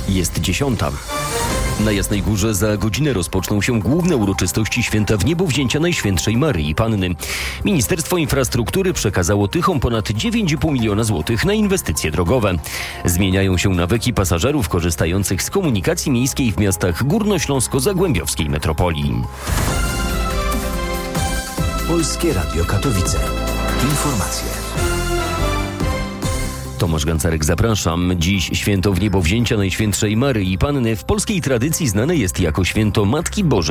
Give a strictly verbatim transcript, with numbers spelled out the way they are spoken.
Jest dziesiąta. Na Jasnej Górze za godzinę rozpoczną się główne uroczystości święta Wniebowzięcia Najświętszej Maryi Panny. Ministerstwo Infrastruktury przekazało Tychom ponad dziewięć i pół miliona złotych na inwestycje drogowe. Zmieniają się nawyki pasażerów korzystających z komunikacji miejskiej w miastach górnośląsko-zagłębiowskiej metropolii. Polskie Radio Katowice. Informacje. Tomasz Gancarek, zapraszam. Dziś święto Wniebowzięcia Najświętszej Maryi Panny w polskiej tradycji znane jest jako święto Matki Bożej